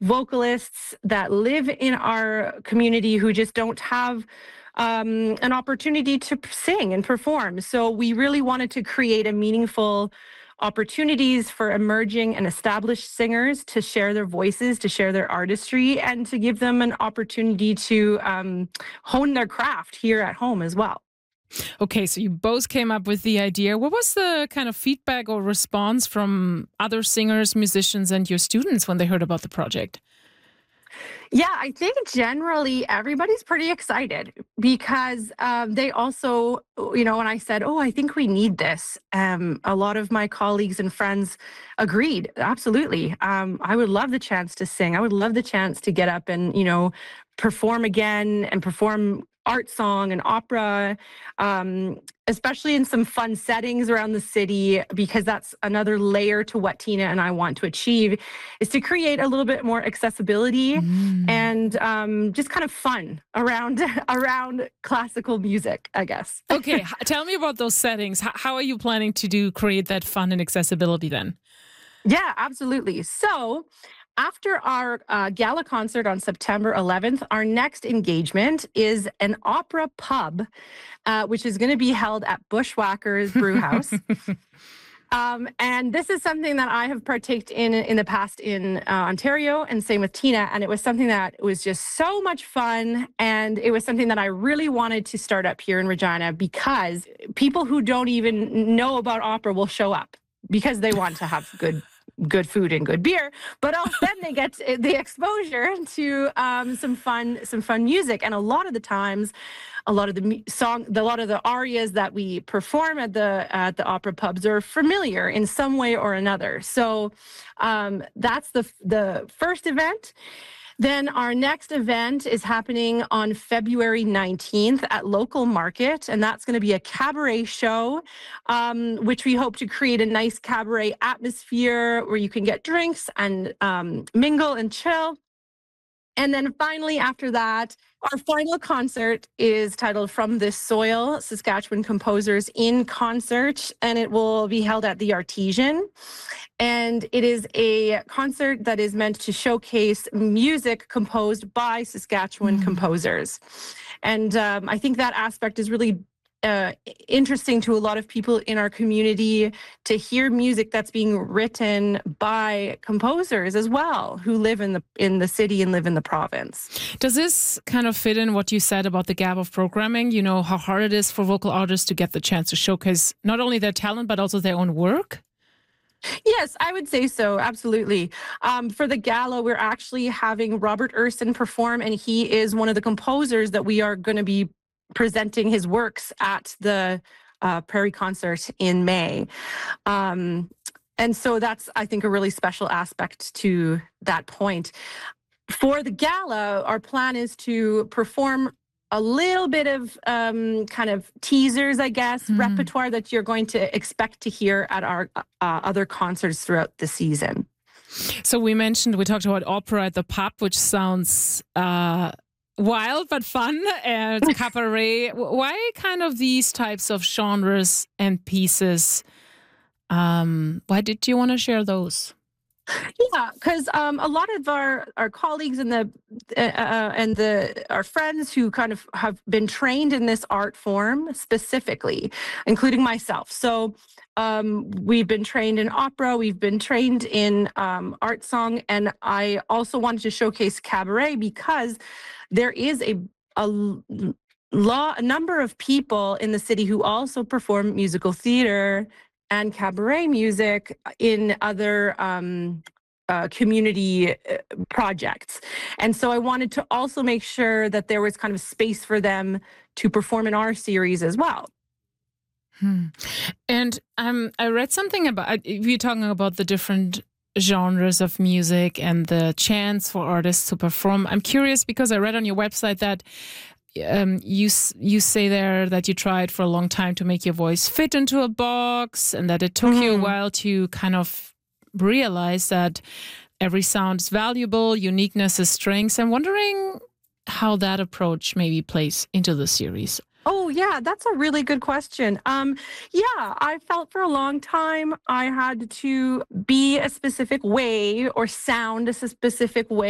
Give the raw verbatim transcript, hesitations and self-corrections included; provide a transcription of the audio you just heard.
vocalists that live in our community who just don't have um, an opportunity to p- sing and perform. So we really wanted to create a meaningful opportunities for emerging and established singers to share their voices, to share their artistry, and to give them an opportunity to um, hone their craft here at home as well. Okay, so you both came up with the idea. What was the kind of feedback or response from other singers, musicians, and your students when they heard about the project? Yeah, I think generally everybody's pretty excited because um, they also, you know, when I said, "Oh, I think we need this," um, a lot of my colleagues and friends agreed. Absolutely, um, I would love the chance to sing. I would love the chance to get up and you know perform again and perform art song and opera, um, especially in some fun settings around the city, because that's another layer to what Tina and I want to achieve, is to create a little bit more accessibility Mm. and um, just kind of fun around around classical music, I guess. Okay, h- tell me about those settings. H- how are you planning to do create that fun and accessibility then? Yeah, absolutely. So after our uh, gala concert on September eleventh, our next engagement is an opera pub, uh, which is going to be held at Bushwhackers Brew House. Um, and this is something that I have partaked in in the past in uh, Ontario, and same with Tina. And it was something that was just so much fun. And it was something that I really wanted to start up here in Regina because people who don't even know about opera will show up because they want to have good good food and good beer, but also then they get the exposure to um, some fun some fun music. And a lot of the times a lot of the mu- song, the, a lot of the arias that we perform at the at the opera pubs are familiar in some way or another. So um, that's the the first event. Then our next event is happening on February nineteenth at Local Market, and that's going to be a cabaret show, um, which we hope to create a nice cabaret atmosphere where you can get drinks and um, mingle and chill. And then finally, after that, our final concert is titled From This Soil, Saskatchewan Composers in Concert, and it will be held at the Artesian. And it is a concert that is meant to showcase music composed by Saskatchewan Mm. composers. And um, I think that aspect is really uh, interesting to a lot of people in our community to hear music that's being written by composers as well who live in the in the city and live in the province. Does this kind of fit in what you said about the gap of programming? You know, how hard it is for vocal artists to get the chance to showcase not only their talent, but also their own work? Yes, I would say so. Absolutely. Um, for the gala, we're actually having Robert Urson perform, and he is one of the composers that we are going to be presenting his works at the uh, Prairie Concert in May. Um, and so that's, I think, a really special aspect to that point. For the gala, our plan is to perform a little bit of um, kind of teasers, I guess, Mm. repertoire that you're going to expect to hear at our uh, other concerts throughout the season. So we mentioned, we talked about opera at the pub, which sounds uh, wild but fun, and cabaret. W- Why kind of these types of genres and pieces? Um, why did you want to share those? Yeah, because um, a lot of our, our colleagues and the uh, uh, and the our friends who kind of have been trained in this art form specifically, including myself. So um, we've been trained in opera, we've been trained in um, art song, and I also wanted to showcase cabaret because there is a a l- law a number of people in the city who also perform musical theater and cabaret music in other um, uh, community uh, projects. And so I wanted to also make sure that there was kind of space for them to perform in our series as well. Hmm. And um, I read something about uh, you're talking about the different genres of music and the chance for artists to perform. I'm curious because I read on your website that um, you s- you say there that you tried for a long time to make your voice fit into a box, and that it took you a Mhm. while to kind of realize that every sound is valuable, uniqueness is strengths. I'm wondering how that approach maybe plays into the series. Oh, yeah, that's a really good question. Um, yeah, I felt for a long time I had to be a specific way or sound a specific way